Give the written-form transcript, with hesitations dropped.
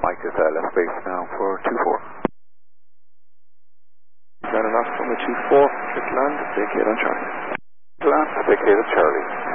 Mike is left base now for 2-4. Got enough from the 2-4, just land, vacate on Charlie. Land, vacate at Charlie.